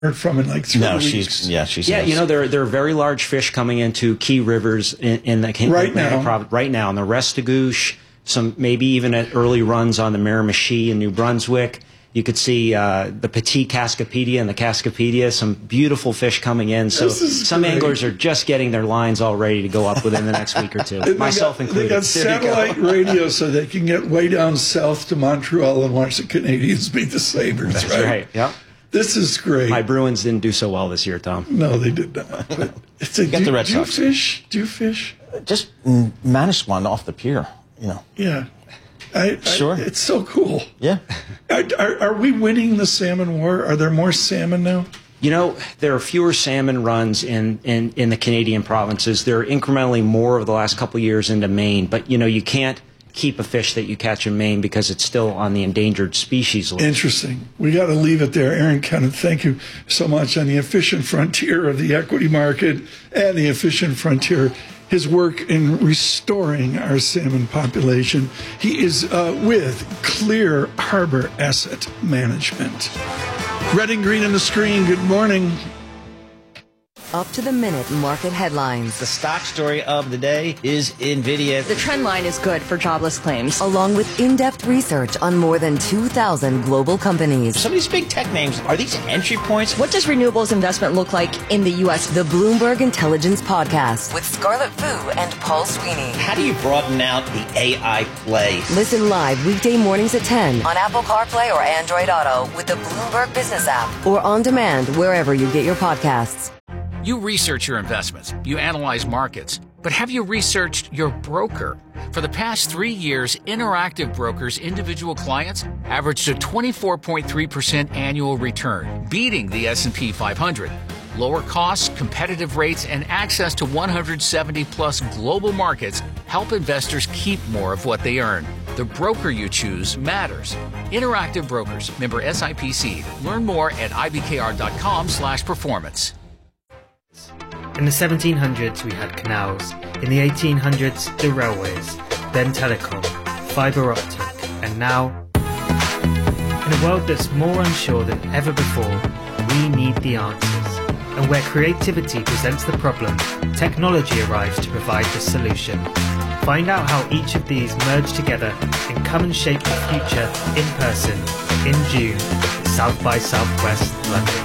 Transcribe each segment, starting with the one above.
heard from in like 3 weeks. She's there are very large fish coming into key rivers in the Atlantic province right now, and the Restigouche, some maybe even at early runs on the Miramichi in New Brunswick. You could see the Petit Cascapedia and the Cascapedia, some beautiful fish coming in. So some anglers are just getting their lines all ready to go up within the next week or two, myself included. They got satellite radio so they can get way down south to Montreal and watch the Canadians beat the Sabres. That's right. Yep. This is great. My Bruins didn't do so well this year, Tom. No, they did not. But do you fish? Just managed one off the pier, Yeah. Sure. It's so cool. Yeah. Are we winning the salmon war? Are there more salmon now? There are fewer salmon runs in the Canadian provinces. There are incrementally more over the last couple of years into Maine. But, you can't keep a fish that you catch in Maine because it's still on the endangered species list. Interesting. We got to leave it there. Aaron Kenneth, thank you so much on the efficient frontier of the equity market and the efficient frontier. His work in restoring our salmon population. He is with Clear Harbor Asset Management. Red and green on the screen. Good morning. Up-to-the-minute market headlines. The stock story of the day is NVIDIA. The trend line is good for jobless claims. Along with in-depth research on more than 2,000 global companies. Some of these big tech names, are these entry points? What does renewables investment look like in the U.S.? The Bloomberg Intelligence Podcast with Scarlett Fu and Paul Sweeney. How do you broaden out the AI play? Listen live weekday mornings at 10 on Apple CarPlay or Android Auto with the Bloomberg Business app or on demand wherever you get your podcasts. You research your investments, you analyze markets, but have you researched your broker? For the past 3 years, Interactive Brokers' individual clients averaged a 24.3% annual return, beating the S&P 500. Lower costs, competitive rates, and access to 170-plus global markets help investors keep more of what they earn. The broker you choose matters. Interactive Brokers, member SIPC. Learn more at ibkr.com/performance. In the 1700s, we had canals. In the 1800s, the railways. Then telecom, fibre optic, and now... In a world that's more unsure than ever before, we need the answers. And where creativity presents the problem, technology arrives to provide the solution. Find out how each of these merge together and come and shape the future in person in June at South by Southwest London.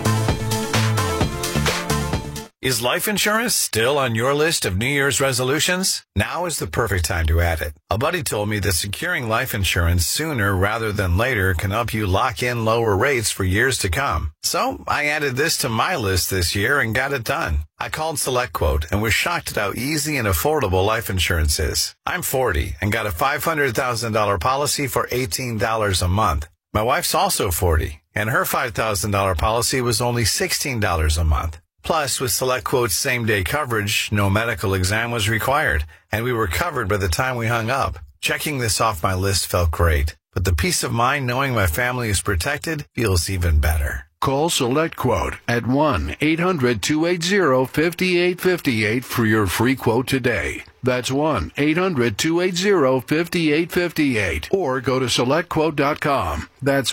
Is life insurance still on your list of New Year's resolutions? Now is the perfect time to add it. A buddy told me that securing life insurance sooner rather than later can help you lock in lower rates for years to come. So I added this to my list this year and got it done. I called SelectQuote and was shocked at how easy and affordable life insurance is. I'm 40 and got a $500,000 policy for $18 a month. My wife's also 40 and her $5,000 policy was only $16 a month. Plus, with SelectQuote's same-day coverage, no medical exam was required, and we were covered by the time we hung up. Checking this off my list felt great, but the peace of mind knowing my family is protected feels even better. Call SelectQuote at 1-800-280-5858 for your free quote today. That's 1-800-280-5858. Or go to SelectQuote.com. That's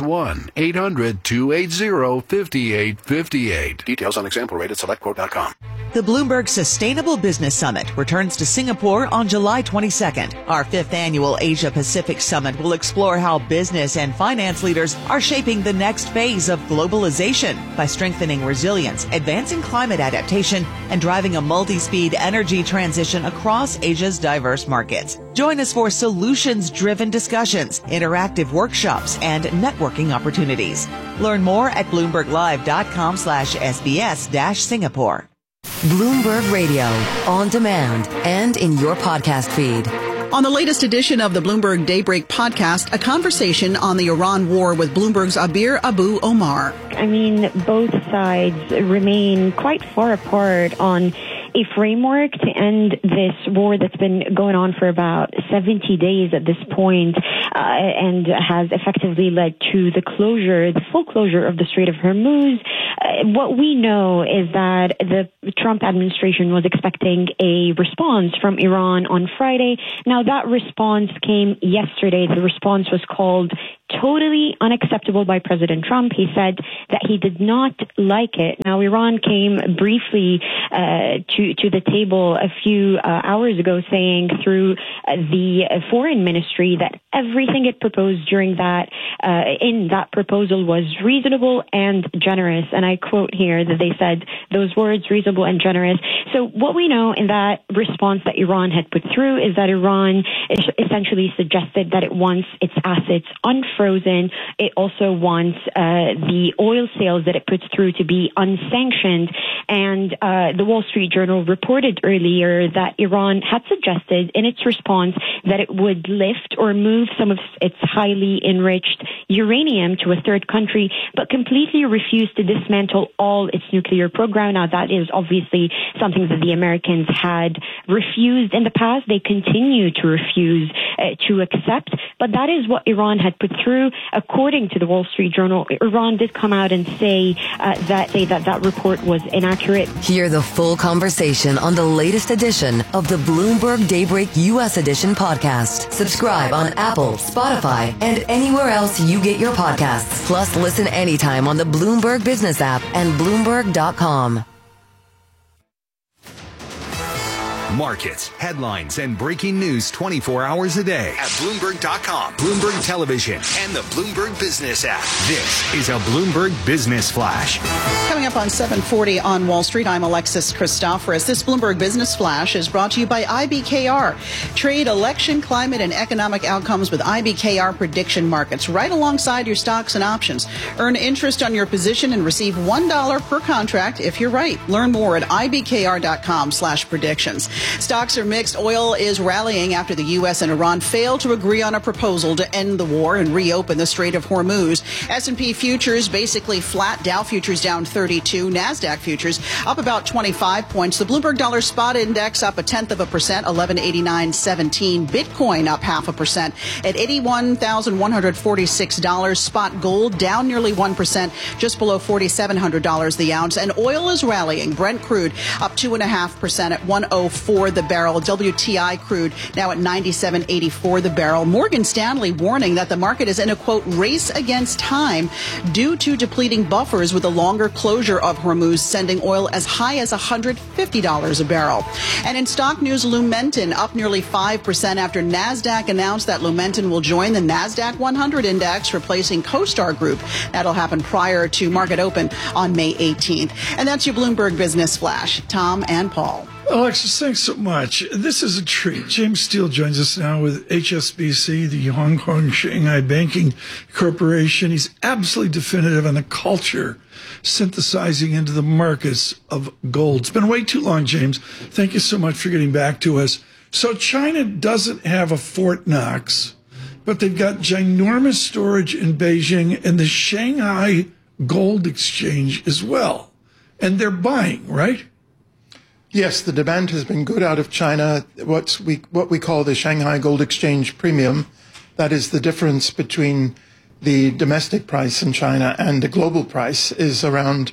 1-800-280-5858. Details on example rate at SelectQuote.com. The Bloomberg Sustainable Business Summit returns to Singapore on July 22nd. Our 5th annual Asia Pacific Summit will explore how business and finance leaders are shaping the next phase of globalization by strengthening resilience, advancing climate adaptation, and driving a multi-speed energy transition across Asia's diverse markets. Join us for solutions-driven discussions, interactive workshops, and networking opportunities. Learn more at BloombergLive.com/SBS-Singapore. Bloomberg Radio, on demand and in your podcast feed. On the latest edition of the Bloomberg Daybreak podcast, a conversation on the Iran war with Bloomberg's Abir Abu Omar. I mean, both sides remain quite far apart on a framework to end this war that's been going on for about 70 days at this point. and has effectively led to the full closure of the Strait of Hormuz. What we know is that the Trump administration was expecting a response from Iran on Friday. Now, that response came yesterday. The response was called totally unacceptable by President Trump. He said that he did not like it. Now, Iran came briefly to the table a few hours ago, saying through the foreign ministry that everything it proposed during that in that proposal was reasonable and generous. And I quote here that they said those words, reasonable and generous. So what we know in that response that Iran had put through is that Iran essentially suggested that it wants its assets unfrozen. It also wants the oil sales that it puts through to be unsanctioned. And the Wall Street Journal reported earlier that Iran had suggested in its response that it would lift or move some of its highly enriched uranium to a third country, but completely refused to dismantle all its nuclear program. Now, that is obviously something that the Americans had refused in the past. They continue to refuse to accept, but that is what Iran had put through. According to the Wall Street Journal, Iran did come out and say that report was inaccurate. Hear the full conversation on the latest edition of the Bloomberg Daybreak U.S. Edition podcast. Subscribe on Apple, Spotify, and anywhere else you get your podcasts. Plus, listen anytime on the Bloomberg Business app and Bloomberg.com. Markets, headlines, and breaking news 24 hours a day at Bloomberg.com, Bloomberg Television, and the Bloomberg Business app. This is a Bloomberg Business Flash. Coming up on 740 on Wall Street, I'm Alexis Christoforous. This Bloomberg Business Flash is brought to you by IBKR. Trade election, climate, and economic outcomes with IBKR prediction markets right alongside your stocks and options. Earn interest on your position and receive $1 per contract if you're right. Learn more at ibkr.com/predictions. Stocks are mixed. Oil is rallying after the U.S. and Iran failed to agree on a proposal to end the war and reopen the Strait of Hormuz. S&P futures basically flat. Dow futures down 32. NASDAQ futures up about 25 points. The Bloomberg Dollar Spot Index up 0.1%, 1189.17. Bitcoin up 0.5% at $81,146. Spot gold down nearly 1%, just below $4,700 the ounce. And oil is rallying. Brent crude up 2.5% at $104 the barrel. WTI crude now at $97.84 the barrel. Morgan Stanley warning that the market is in a, quote, race against time due to depleting buffers with a longer closure of Hormuz, sending oil as high as $150 a barrel. And in stock news, Lumentum up nearly 5% after NASDAQ announced that Lumentum will join the NASDAQ 100 index, replacing CoStar Group. That'll happen prior to market open on May 18th. And that's your Bloomberg Business Flash. Tom and Paul. Alexis, thanks so much. This is a treat. James Steele joins us now with HSBC, the Hong Kong Shanghai Banking Corporation. He's absolutely definitive on the culture synthesizing into the markets of gold. It's been way too long, James. Thank you so much for getting back to us. So China doesn't have a Fort Knox, but they've got ginormous storage in Beijing and the Shanghai Gold Exchange as well. And they're buying, right? Yes, the demand has been good out of China. What we call the Shanghai Gold Exchange Premium, that is the difference between the domestic price in China and the global price, is around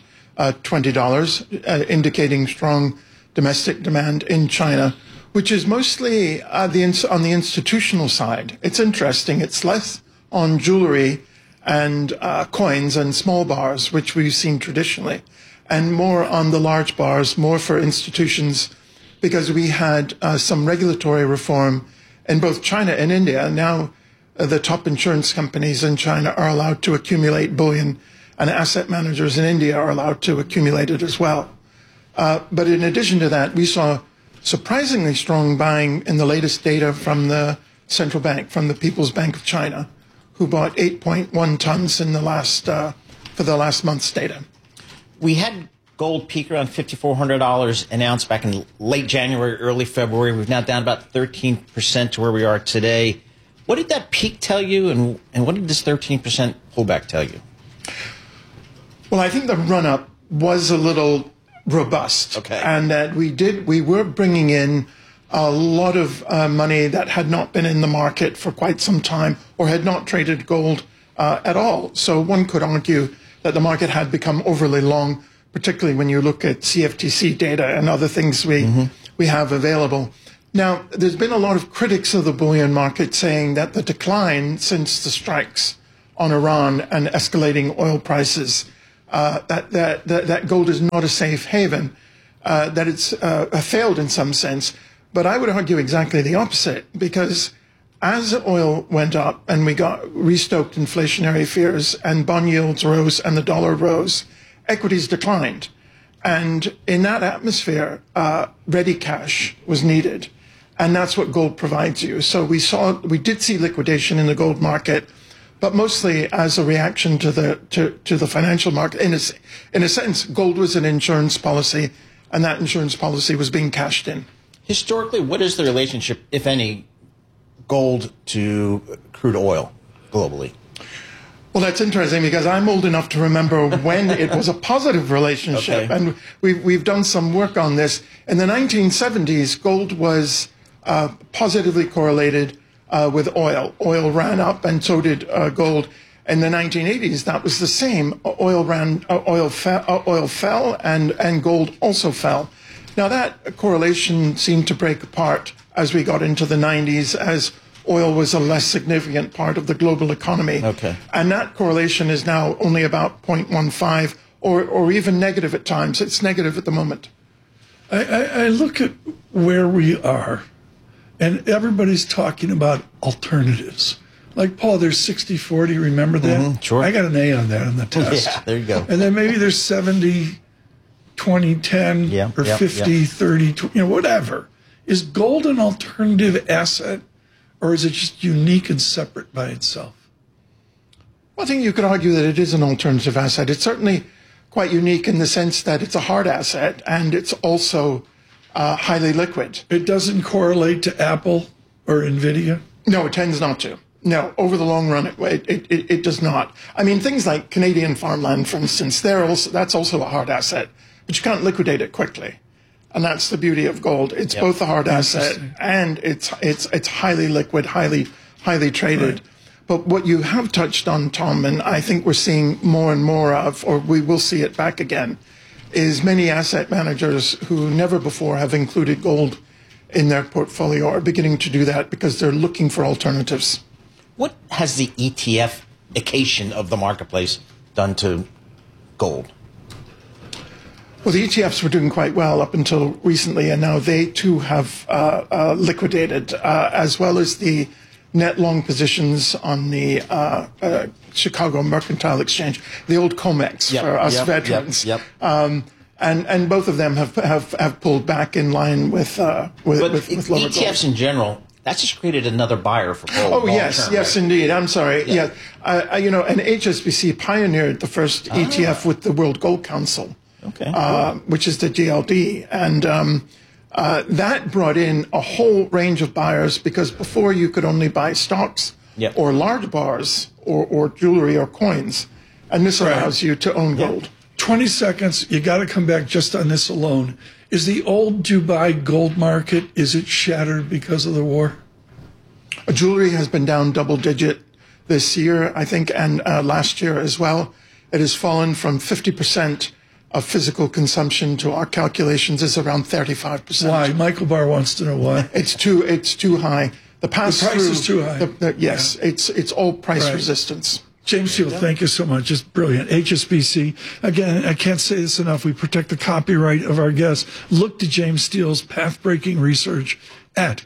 $20, indicating strong domestic demand in China, which is mostly on the institutional side. It's interesting. It's less on jewelry and coins and small bars, which we've seen traditionally, and more on the large bars, more for institutions, because we had some regulatory reform in both China and India. Now the top insurance companies in China are allowed to accumulate bullion, and asset managers in India are allowed to accumulate it as well. But in addition to that, we saw surprisingly strong buying in the latest data from the central bank, from the People's Bank of China, who bought 8.1 tons in the last for the last month's data. We had gold peak around $5,400 an ounce back in late January, early February. We've now down about 13% to where we are today. What did that peak tell you, and what did this 13% pullback tell you? Well, I think the run-up was a little robust, and that we were bringing in a lot of money that had not been in the market for quite some time or had not traded gold at all. So one could argue that the market had become overly long, particularly when you look at CFTC data and other things we have available. Now, there's been a lot of critics of the bullion market saying that the decline since the strikes on Iran and escalating oil prices, that gold is not a safe haven, that it's failed in some sense. But I would argue exactly the opposite, because as oil went up and we got restoked inflationary fears and bond yields rose and the dollar rose, equities declined. And in that atmosphere, ready cash was needed. And that's what gold provides you. So we did see liquidation in the gold market, but mostly as a reaction to the financial market. In a sense, gold was an insurance policy, and that insurance policy was being cashed in. Historically, what is the relationship, if any, gold to crude oil globally? Well, that's interesting because I'm old enough to remember when it was a positive relationship. Okay. And we've done some work on this. In the 1970s, gold was positively correlated with oil. Oil ran up and so did gold. In the 1980s, that was the same. Oil fell and gold also fell. Now, that correlation seemed to break apart as we got into the 90s, as oil was a less significant part of the global economy. Okay. And that correlation is now only about 0.15 or even negative at times. It's negative at the moment. I look at where we are, and everybody's talking about alternatives. Like, Paul, there's 60-40, remember that? Mm-hmm, sure. I got an A on that on the test. Yeah, there you go. And then maybe there's 70-20-10 or 50-30, whatever. Is gold an alternative asset, or is it just unique and separate by itself? Well, I think you could argue that it is an alternative asset. It's certainly quite unique in the sense that it's a hard asset, and it's also highly liquid. It doesn't correlate to Apple or NVIDIA? No, it tends not to. No, over the long run, it does not. I mean, things like Canadian farmland, for instance, that's also a hard asset, but you can't liquidate it quickly. And that's the beauty of gold. It's both a hard asset and it's highly liquid, highly traded. Right. But what you have touched on, Tom, and I think we're seeing more and more of, or we will see it back again, is many asset managers who never before have included gold in their portfolio are beginning to do that because they're looking for alternatives. What has the ETF-ification of the marketplace done to gold? Well, the ETFs were doing quite well up until recently, and now they too have liquidated, as well as the net long positions on the Chicago Mercantile Exchange, the old COMEX for us veterans. And both of them have pulled back in line with lower ETFs gold. In general. That's just created another buyer for gold. Oh, yes, yes, right? Indeed. I'm sorry. Yeah. And HSBC pioneered the first ETF with the World Gold Council, which is the GLD. And that brought in a whole range of buyers because before you could only buy stocks or large bars or jewelry or coins. And this allows you to own gold. 20 seconds. You got to come back just on this alone. Is the old Dubai gold market, is it shattered because of the war? Jewelry has been down double digit this year, I think, and last year as well. It has fallen from 50% of physical consumption to our calculations is around 35%. Why? Michael Barr wants to know why. It's too high. The price is too high. Yes, it's all price resistance. James Steele, thank you so much. Just brilliant. HSBC. Again, I can't say this enough. We protect the copyright of our guests. Look to James Steele's path-breaking research at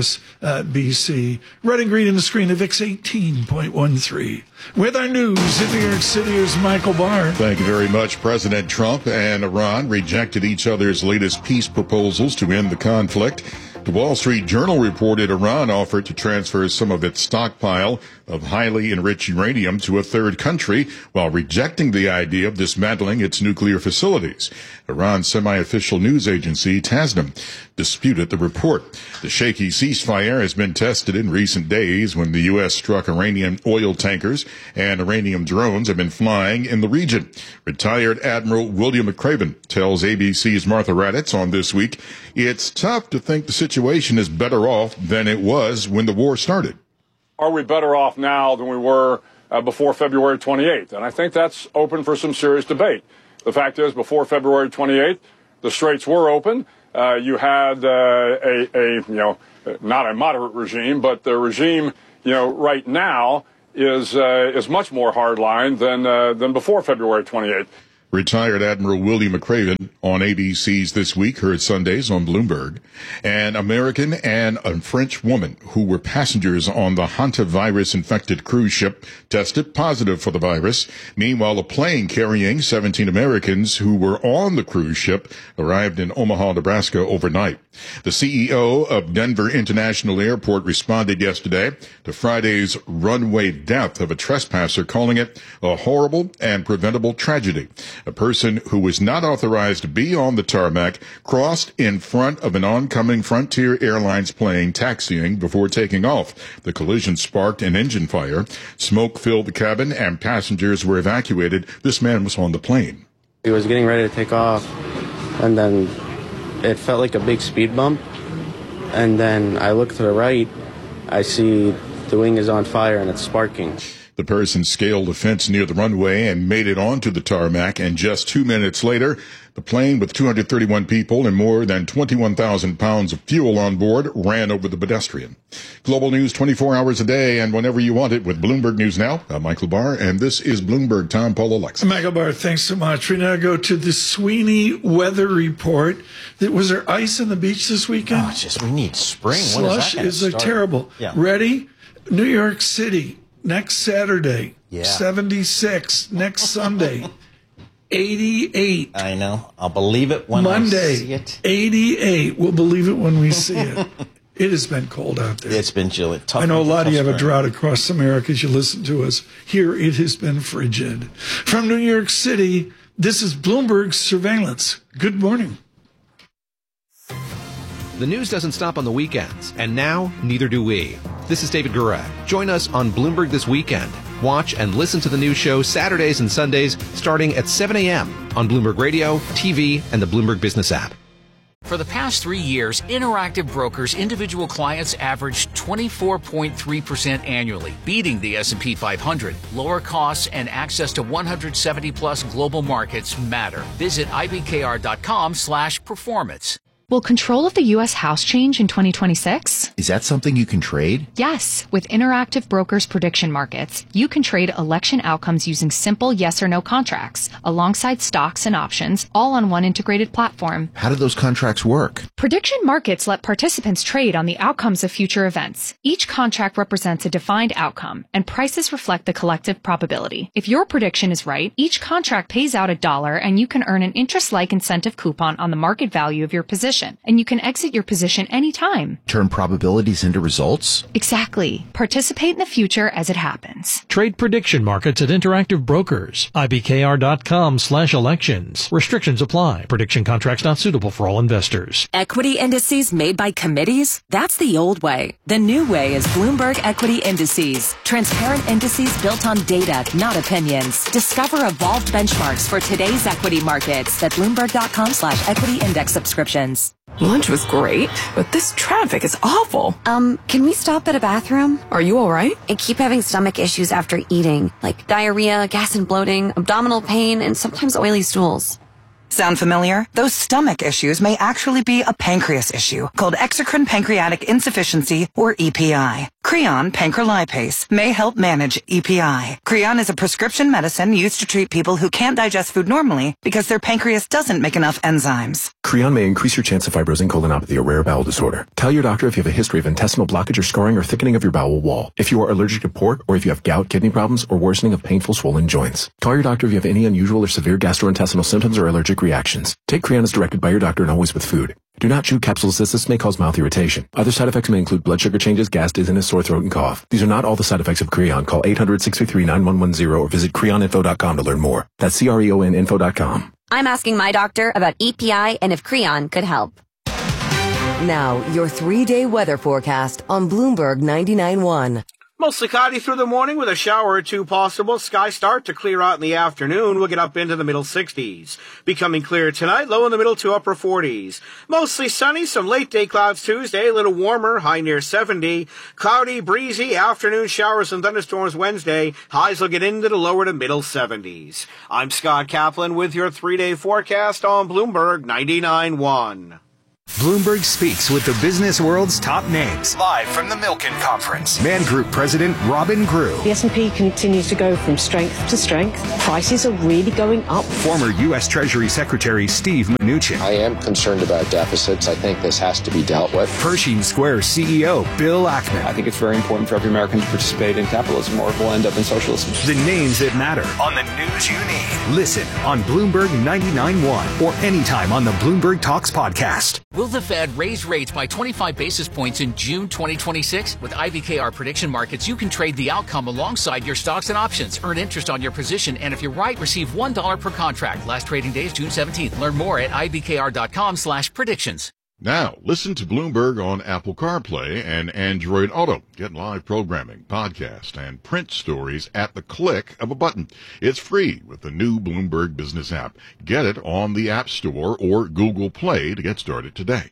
HSBC. Red and green in the screen, the VIX 18.13. With our news in New York City is Michael Barr. Thank you very much. President Trump and Iran rejected each other's latest peace proposals to end the conflict. The Wall Street Journal reported Iran offered to transfer some of its stockpile of highly enriched uranium to a third country while rejecting the idea of dismantling its nuclear facilities. Iran's semi-official news agency, Tasnim, disputed the report. The shaky ceasefire has been tested in recent days when the U.S. struck Iranian oil tankers and Iranian drones have been flying in the region. Retired Admiral William McCraven tells ABC's Martha Raddatz on This Week, it's tough to think the situation situation is better off than it was when the war started. Are we better off now than we were before February 28th? And I think that's open for some serious debate. The fact is, before February 28th, the straits were open. You had not a moderate regime, but the regime, right now is much more hardline than before February 28th. Retired Admiral William McRaven on ABC's This Week, heard Sundays on Bloomberg. An American and a French woman who were passengers on the hantavirus-infected cruise ship tested positive for the virus. Meanwhile, a plane carrying 17 Americans who were on the cruise ship arrived in Omaha, Nebraska overnight. The CEO of Denver International Airport responded yesterday to Friday's runway death of a trespasser, calling it a horrible and preventable tragedy. A person who was not authorized to be on the tarmac crossed in front of an oncoming Frontier Airlines plane taxiing before taking off. The collision sparked an engine fire. Smoke filled the cabin and passengers were evacuated. This man was on the plane. He was getting ready to take off, and then it felt like a big speed bump. And then I look to the right, I see the wing is on fire and it's sparking. The person scaled a fence near the runway and made it onto the tarmac, and just 2 minutes later, the plane with 231 people and more than 21,000 pounds of fuel on board ran over the pedestrian. Global news 24 hours a day and whenever you want it with Bloomberg News Now. I'm Michael Barr, and this is Bloomberg Tom Paul Alexa. Michael Barr, thanks so much. We now go to the Sweeney weather report. Was there ice on the beach this weekend? Oh, it's just we need spring. Slush is terrible. Yeah. Ready? New York City. Next Saturday, 76. Next Sunday, 88. I know. I'll believe it when I see it. Monday, 88. We'll believe it when we see it. It has been cold out there. It's been chilly. Tough. I know a lot of you have a drought across America as you listen to us. Here, it has been frigid. From New York City, this is Bloomberg Surveillance. Good morning. The news doesn't stop on the weekends, and now neither do we. This is David Gura. Join us on Bloomberg This Weekend. Watch and listen to the news show Saturdays and Sundays starting at 7 a.m. on Bloomberg Radio, TV, and the Bloomberg Business app. For the past 3 years, Interactive Brokers individual clients averaged 24.3% annually, beating the S&P 500. Lower costs and access to 170-plus global markets matter. Visit ibkr.com/performance. Will control of the U.S. House change in 2026? Is that something you can trade? Yes. With Interactive Brokers Prediction Markets, you can trade election outcomes using simple yes or no contracts, alongside stocks and options, all on one integrated platform. How do those contracts work? Prediction markets let participants trade on the outcomes of future events. Each contract represents a defined outcome, and prices reflect the collective probability. If your prediction is right, each contract pays out $1, and you can earn an interest-like incentive coupon on the market value of your position. And you can exit your position anytime. Turn probabilities into results? Exactly. Participate in the future as it happens. Trade prediction markets at Interactive Brokers. IBKR.com/elections. Restrictions apply. Prediction contracts not suitable for all investors. Equity indices made by committees? That's the old way. The new way is Bloomberg Equity Indices. Transparent indices built on data, not opinions. Discover evolved benchmarks for today's equity markets at Bloomberg.com/equity index subscriptions. Lunch was great, but this traffic is awful. Can we stop at a bathroom? Are you all right? I keep having stomach issues after eating, like diarrhea, gas and bloating, abdominal pain, and sometimes oily stools. Sound familiar? Those stomach issues may actually be a pancreas issue called exocrine pancreatic insufficiency, or EPI. Creon pancrelipase may help manage EPI. Creon is a prescription medicine used to treat people who can't digest food normally because their pancreas doesn't make enough enzymes. Creon may increase your chance of fibrosing colonopathy, a rare bowel disorder. Tell your doctor if you have a history of intestinal blockage or scarring or thickening of your bowel wall. If you are allergic to pork, or if you have gout, kidney problems, or worsening of painful swollen joints. Call your doctor if you have any unusual or severe gastrointestinal symptoms or allergic reactions. Take Creon as directed by your doctor and always with food. Do not chew capsules as this may cause mouth irritation. Other side effects may include blood sugar changes, gas, dizziness, sore throat, and cough. These are not all the side effects of Creon. Call 800-633-9110 or visit creoninfo.com to learn more. That's CREONinfo.com. I'm asking my doctor about EPI and if Creon could help. Now, your 3-day weather forecast on Bloomberg 99.1. Mostly cloudy through the morning with a shower or two possible. Skies start to clear out in the afternoon. We'll get up into the middle 60s. Becoming clear tonight, low in the middle to upper 40s. Mostly sunny, some late day clouds Tuesday, a little warmer, high near 70. Cloudy, breezy, afternoon showers and thunderstorms Wednesday. Highs will get into the lower to middle 70s. I'm Scott Kaplan with your 3-day forecast on Bloomberg 99.1. Bloomberg speaks with the business world's top names. Live from the Milken Conference. Man Group President Robin Grew. The S&P continues to go from strength to strength. Prices are really going up. Former U.S. Treasury Secretary Steve Mnuchin. I am concerned about deficits. I think this has to be dealt with. Pershing Square CEO Bill Ackman. I think it's very important for every American to participate in capitalism or we'll end up in socialism. The names that matter on the news you need. Listen on Bloomberg 99.1 or anytime on the Bloomberg Talks podcast. Will the Fed raise rates by 25 basis points in June 2026? With IBKR Prediction Markets, you can trade the outcome alongside your stocks and options. Earn interest on your position, and if you're right, receive $1 per contract. Last trading day is June 17th. Learn more at ibkr.com/predictions. Now, listen to Bloomberg on Apple CarPlay and Android Auto. Get live programming, podcast, and print stories at the click of a button. It's free with the new Bloomberg Business app. Get it on the App Store or Google Play to get started today.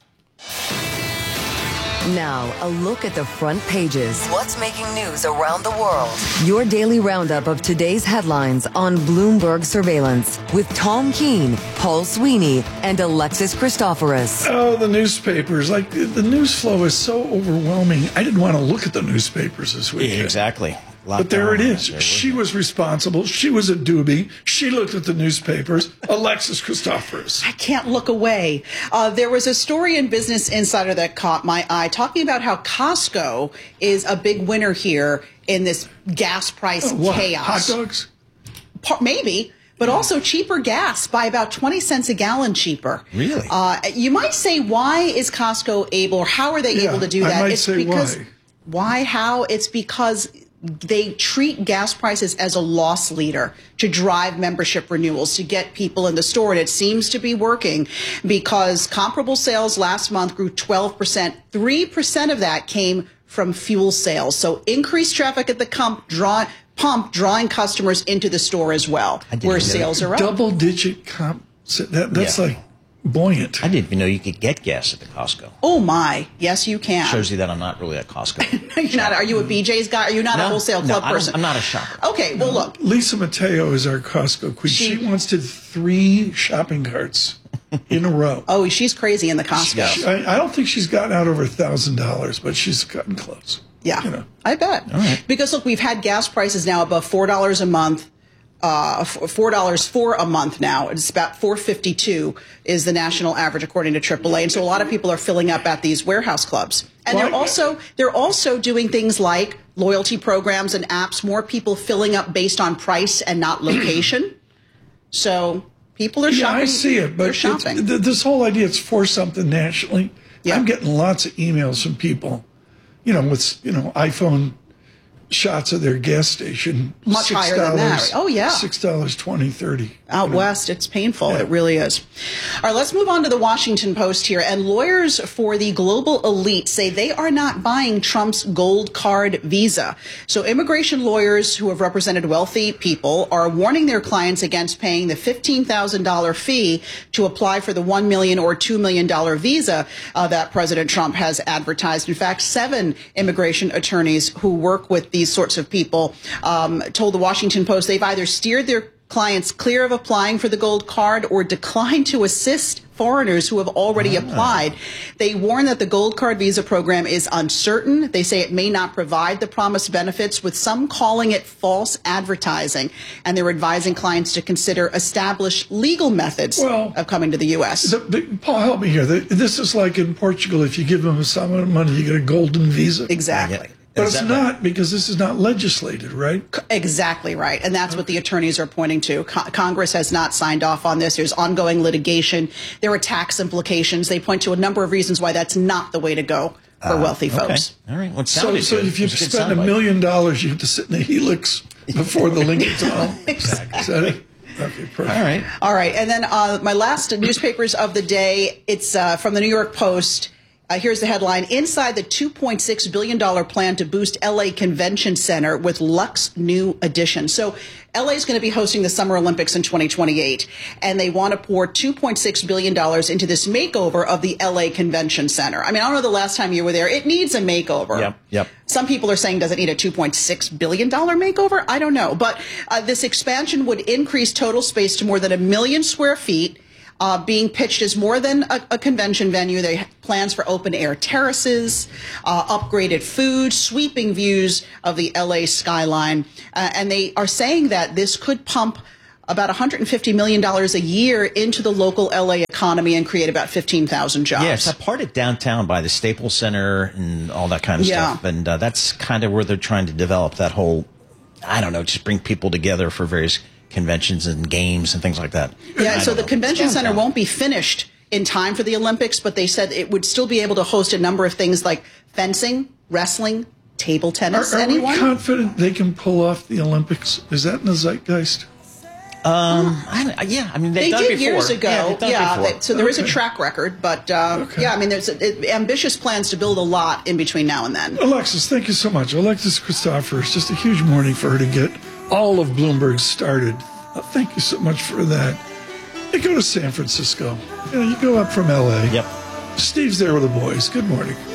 Now, a look at the front pages. What's making news around the world? Your daily roundup of today's headlines on Bloomberg Surveillance with Tom Keene, Paul Sweeney, and Alexis Christoforous. Oh, the newspapers. Like, the news flow is so overwhelming. I didn't want to look at the newspapers this weekend. Yeah, exactly. But there it is. She was responsible. She was a doobie. She looked at the newspapers. Alexis Christoforous. I can't look away. There was a story in Business Insider that caught my eye talking about how Costco is a big winner here in this gas price chaos. Hot dogs? Maybe. But also cheaper gas by about 20 cents a gallon cheaper. Really? You might say, why is Costco able, or how are they able to do that? I might say why. Why? How? It's because they treat gas prices as a loss leader to drive membership renewals, to get people in the store. And it seems to be working because comparable sales last month grew 12%. 3% of that came from fuel sales. So increased traffic at the pump drawing customers into the store as well, where sales are up. Double-digit comp. That's like buoyant. I didn't even know you could get gas at the Costco. Oh, my. Yes, you can. Shows you that I'm not really at Costco. You're not. Are you a BJ's guy? Are you not a wholesale club person? I'm not a shopper. Okay, well, look. Lisa Mateo is our Costco queen. She once did 3 shopping carts in a row. Oh, she's crazy in the Costco. I don't think she's gotten out over $1,000, but she's gotten close. Yeah, I bet. All right. Because, look, we've had gas prices now above $4 a month. $4 for a month now. It's about $4.52 is the national average according to AAA. And so a lot of people are filling up at these warehouse clubs. And they're also doing things like loyalty programs and apps, more people filling up based on price and not location. So people are shopping. I see it, but this whole idea, it's for something nationally. Yeah. I'm getting lots of emails from people, with, iPhone shots of their gas station. Much higher than that. Oh, yeah. $6, 20, 30. Out west, it's painful. Yeah. It really is. All right, let's move on to the Washington Post here. And lawyers for the global elite say they are not buying Trump's gold card visa. So immigration lawyers who have represented wealthy people are warning their clients against paying the $15,000 fee to apply for the $1 million or $2 million visa that President Trump has advertised. In fact, 7 immigration attorneys who work with these sorts of people told the Washington Post they've either steered their clients clear of applying for the gold card or declined to assist foreigners who have already applied. They warn that the gold card visa program is uncertain. They say it may not provide the promised benefits, with some calling it false advertising. And they're advising clients to consider established legal methods of coming to the U.S. Paul, help me here. This is like in Portugal. If you give them some amount of money, you get a golden visa. Exactly. But it's not, because this is not legislated, right? Exactly right. And that's what the attorneys are pointing to. Congress has not signed off on this. There's ongoing litigation. There are tax implications. They point to a number of reasons why that's not the way to go for wealthy folks. All right. Well, so if you spend $1 million, you have to sit in a helix before the Lincoln Tunnel. Exactly. Is that it? Okay, perfect. All right. And then my last newspapers of the day, it's from the New York Post. Here's the headline. Inside the $2.6 billion plan to boost LA Convention Center with Luxe new addition. So LA is going to be hosting the Summer Olympics in 2028, and they want to pour $2.6 billion into this makeover of the LA Convention Center. I mean, I don't know the last time you were there. It needs a makeover. Yep. Some people are saying, does it need a $2.6 billion makeover? I don't know. But this expansion would increase total space to more than 1 million square feet. Being pitched as more than a convention venue. They have plans for open-air terraces, upgraded food, sweeping views of the L.A. skyline. And they are saying that this could pump about $150 million a year into the local L.A. economy and create about 15,000 jobs. Yeah, it's a part of downtown by the Staples Center and all that kind of stuff. And that's kind of where they're trying to develop that whole, I don't know, just bring people together for various conventions and games and things like that. Yeah, so the convention center won't be finished in time for the Olympics, but they said it would still be able to host a number of things like fencing, wrestling, table tennis. Are we confident they can pull off the Olympics? Is that in the zeitgeist? I mean, they done did before. years ago. So there is a Okay. track record, but I mean, there's ambitious plans to build a lot in between now and then. Alexis, thank you so much. Alexis Christopher, it's just a huge morning for her to get all of Bloomberg started. Thank you so much for that. You go to San Francisco. You go up from L.A. Yep. Steve's there with the boys. Good morning.